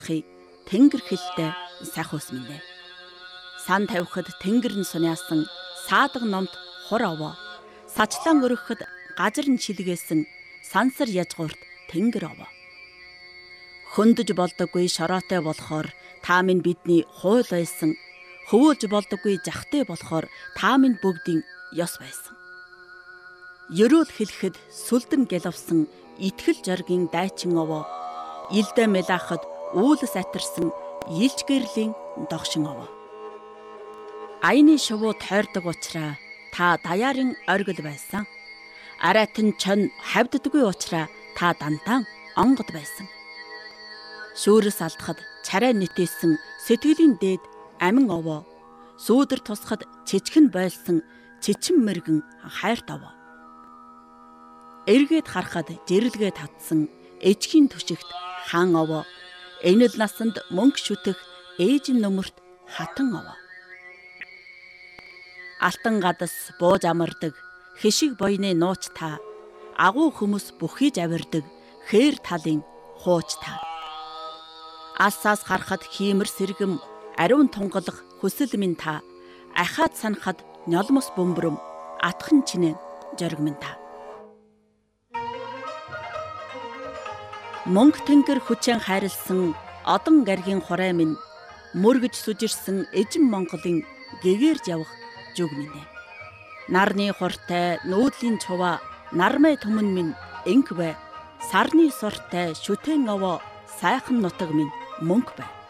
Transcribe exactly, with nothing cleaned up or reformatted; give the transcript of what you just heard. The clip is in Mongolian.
тэнгэр хэлтэй сайхуус минь. Сан тавихад тэнгэр нь суняасан саадаг номд хур овоо. Сачлан өргөхөд газар нь шилгээсэн сансар язгуурт тэнгэр овоо. Хөндөж болдоггүй шороотой болохоор та минь бидний хууль байсан. Хөвөөлж болдоггүй жахтай болохоор та минь бүгдийн ёс байсан. Ерөөл хэлэхэд сүлдэн гэлвсэн итгэл жаргийн дайчин овоо. Илдэ мэлахад үүлс атарсан илж гэрлийн догшин овоо. Аяны шувуу тойрдог учраас та даяарын оргил байсан. Аратан чон хавддаггүй учраас та дантан онгод байсан. Шүүрс алдахад чарай нэтээсэн сэтгэлийн дээд амин овоо. Сүүдэр тусахад чичгэн байлсан чичэн мэргэн хайрт овоо. Эргээд харахад жирлгээ татсан эжгийн түшигт хаан овоо. Энэл насанд мөнгө шүтэх ээжин нөмөрт хатан овоо. Алтан гадас бууж амардаг хишиг боёны нууч та. Агуу хүмүүс бүхийж авирдаг хээр талын хууч та. Алсаас харахад хиймэр сэргэм ариун тунгалах хүсэл минь та. Ахаад санахад нёлмос бөмбөрөм атхан чинээ жориг минь та. Мөнгө тэнгэр хүчэн хайрлсан одон гаргийн хурай минь мөргөж сүжирсэн эжин Монголын гэгэрж явах зүг минь. Нарны хуртай нүүдлийн чуваа нармай түмэн минь энх бай. Сарны суртай шүтэн овоо сайхан нутаг минь мөнгө бай.